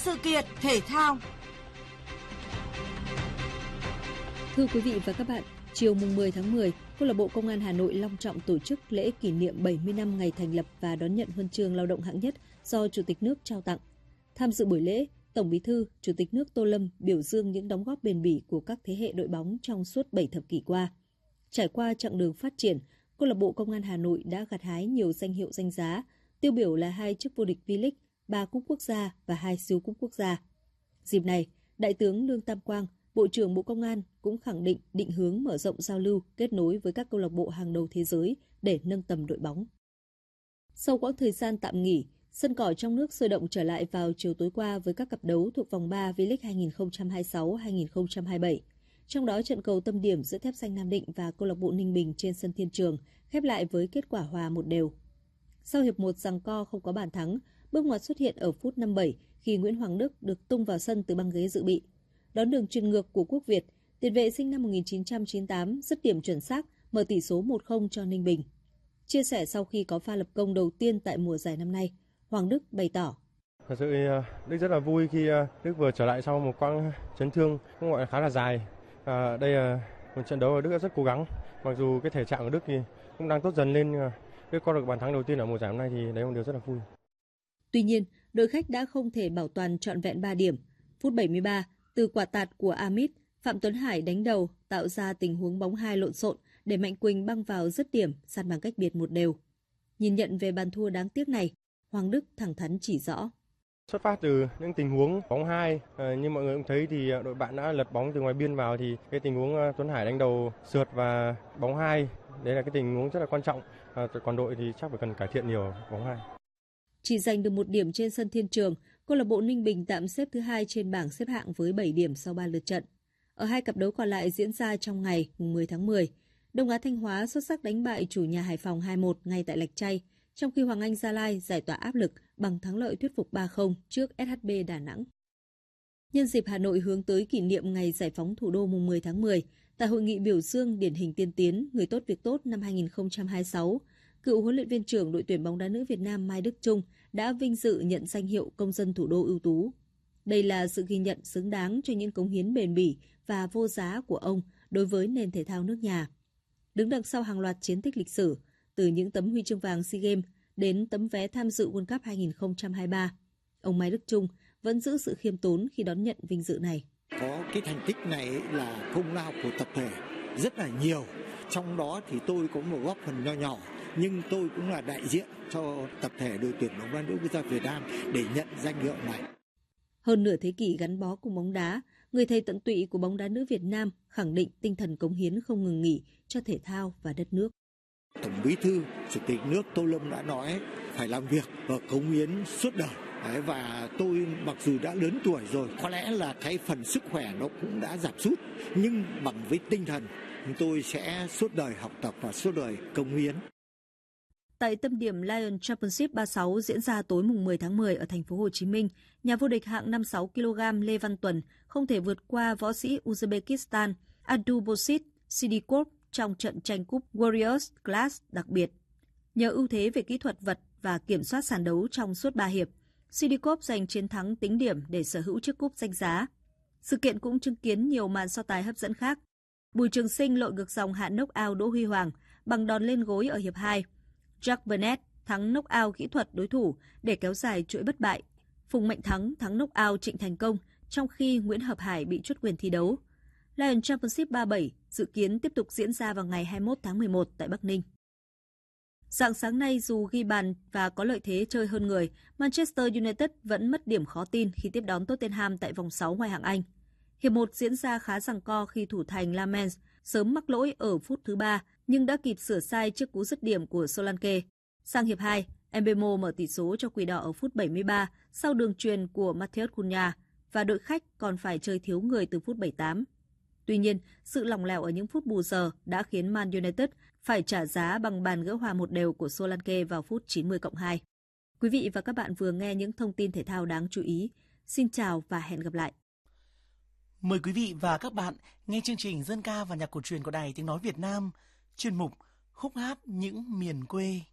sự kiện thể thao. Thưa quý vị và các bạn, chiều mùng 10 tháng 10, Câu lạc bộ Công an Hà Nội long trọng tổ chức lễ kỷ niệm 70 năm ngày thành lập và đón nhận huân chương lao động hạng nhất do Chủ tịch nước trao tặng. Tham dự buổi lễ, Tổng Bí thư, Chủ tịch nước Tô Lâm biểu dương những đóng góp bền bỉ của các thế hệ đội bóng trong suốt 7 thập kỷ qua. Trải qua chặng đường phát triển, Câu lạc bộ Công an Hà Nội đã gặt hái nhiều danh hiệu danh giá, tiêu biểu là 2 chức vô địch V-League, 3 cúp quốc gia và 2 siêu cúp quốc gia. Dịp này, Đại tướng Lương Tam Quang, Bộ trưởng Bộ Công an cũng khẳng định định hướng mở rộng giao lưu, kết nối với các câu lạc bộ hàng đầu thế giới để nâng tầm đội bóng. Sau quãng thời gian tạm nghỉ, sân cỏ trong nước sôi động trở lại vào chiều tối qua với các cặp đấu thuộc vòng 3 V-League 2026-2027. Trong đó trận cầu tâm điểm giữa Thép Xanh Nam Định và câu lạc bộ Ninh Bình trên sân Thiên Trường khép lại với kết quả hòa 1-1. Sau hiệp 1 giằng co không có bàn thắng, bước ngoặt xuất hiện ở phút 57 khi Nguyễn Hoàng Đức được tung vào sân từ băng ghế dự bị. Đón đường chuyền ngược của Quốc Việt, tiền vệ sinh năm 1998 dứt điểm chuẩn xác, mở tỷ số 1-0 cho Ninh Bình. Chia sẻ sau khi có pha lập công đầu tiên tại mùa giải năm nay, Hoàng Đức bày tỏ: Thật sự Đức rất là vui khi Đức vừa trở lại sau một quãng chấn thương cũng gọi là khá là dài. Đây là một trận đấu Đức đã rất cố gắng. Mặc dù cái thể trạng của Đức thì cũng đang tốt dần lên, Đức có được bàn thắng đầu tiên ở mùa giải năm nay thì đấy là một điều rất là vui. Tuy nhiên, đội khách đã không thể bảo toàn trọn vẹn 3 điểm. Phút 73, từ quả tạt của Amit, Phạm Tuấn Hải đánh đầu tạo ra tình huống bóng hai lộn xộn để Mạnh Quỳnh băng vào dứt điểm, san bằng cách biệt 1-1. Nhìn nhận về bàn thua đáng tiếc này, Hoàng Đức thẳng thắn chỉ rõ: Xuất phát từ những tình huống bóng hai, như mọi người cũng thấy thì đội bạn đã lật bóng từ ngoài biên vào thì cái tình huống Tuấn Hải đánh đầu sượt và bóng hai, đấy là cái tình huống rất là quan trọng. Còn đội thì chắc phải cần cải thiện nhiều bóng hai. Chỉ giành được 1 điểm trên sân Thiên Trường, câu lạc bộ Ninh Bình tạm xếp thứ 2 trên bảng xếp hạng với 7 điểm sau 3 lượt trận. Ở 2 cặp đấu còn lại diễn ra trong ngày 10 tháng 10, Đông Á Thanh Hóa xuất sắc đánh bại chủ nhà Hải Phòng 2-1 ngay tại Lạch Tray, trong khi Hoàng Anh Gia Lai giải tỏa áp lực bằng thắng lợi thuyết phục 3-0 trước SHB Đà Nẵng. Nhân dịp Hà Nội hướng tới kỷ niệm ngày giải phóng thủ đô mùng 10 tháng 10, tại hội nghị biểu dương điển hình tiên tiến, người tốt việc tốt năm 2026, cựu huấn luyện viên trưởng đội tuyển bóng đá nữ Việt Nam Mai Đức Chung đã vinh dự nhận danh hiệu công dân thủ đô ưu tú. Đây là sự ghi nhận xứng đáng cho những cống hiến bền bỉ và vô giá của ông đối với nền thể thao nước nhà. Đứng đằng sau hàng loạt chiến tích lịch sử, từ những tấm huy chương vàng SEA Games đến tấm vé tham dự World Cup 2023, ông Mai Đức Chung vẫn giữ sự khiêm tốn khi đón nhận vinh dự này. Có cái thành tích này là công lao của tập thể rất là nhiều. Trong đó thì tôi có một góp phần nho nhỏ, nhưng tôi cũng là đại diện cho tập thể đội tuyển bóng đá nữ quốc gia Việt Nam để nhận danh hiệu này. Hơn nửa thế kỷ gắn bó cùng bóng đá, người thầy tận tụy của bóng đá nữ Việt Nam khẳng định tinh thần cống hiến không ngừng nghỉ cho thể thao và đất nước. Tổng Bí thư, Chủ tịch nước Tô Lâm đã nói phải làm việc và cống hiến suốt đời. Đấy, và tôi mặc dù đã lớn tuổi rồi, có lẽ là cái phần sức khỏe nó cũng đã giảm sút, nhưng bằng với tinh thần tôi sẽ suốt đời học tập và suốt đời cống hiến. Tại tâm điểm Lion Championship 36 diễn ra tối mùng 10 tháng 10 ở thành phố Hồ Chí Minh, nhà vô địch hạng 56 kg Lê Văn Tuần không thể vượt qua võ sĩ Uzbekistan Abdulbasit Sidikov trong trận tranh cúp Warriors Class đặc biệt. Nhờ ưu thế về kỹ thuật vật và kiểm soát sàn đấu trong suốt 3 hiệp, Sidikov giành chiến thắng tính điểm để sở hữu chiếc cúp danh giá. Sự kiện cũng chứng kiến nhiều màn so tài hấp dẫn khác. Bùi Trường Sinh lội ngược dòng hạ knock-out Đỗ Huy Hoàng bằng đòn lên gối ở hiệp 2. Jack Burnett thắng knock-out kỹ thuật đối thủ để kéo dài chuỗi bất bại. Phùng Mạnh Thắng thắng knock-out Trịnh Thành Công, trong khi Nguyễn Hợp Hải bị truất quyền thi đấu. Lion Championship 37 dự kiến tiếp tục diễn ra vào ngày 21 tháng 11 tại Bắc Ninh. Rạng sáng nay, dù ghi bàn và có lợi thế chơi hơn người, Manchester United vẫn mất điểm khó tin khi tiếp đón Tottenham tại vòng 6 Ngoại hạng Anh. Hiệp 1 diễn ra khá giằng co khi thủ thành Lamens sớm mắc lỗi ở phút thứ 3 nhưng đã kịp sửa sai trước cú dứt điểm của Solanke. Sang hiệp 2, Mbeumo mở tỷ số cho Quỷ Đỏ ở phút 73 sau đường chuyền của Matheus Cunha và đội khách còn phải chơi thiếu người từ phút 78. Tuy nhiên, sự lỏng lẻo ở những phút bù giờ đã khiến Man United phải trả giá bằng bàn gỡ hòa 1-1 của Solanke vào phút 90+2. Quý vị và các bạn vừa nghe những thông tin thể thao đáng chú ý. Xin chào và hẹn gặp lại. Mời quý vị và các bạn nghe chương trình dân ca và nhạc cổ truyền của Đài Tiếng Nói Việt Nam, chuyên mục Khúc hát những miền quê.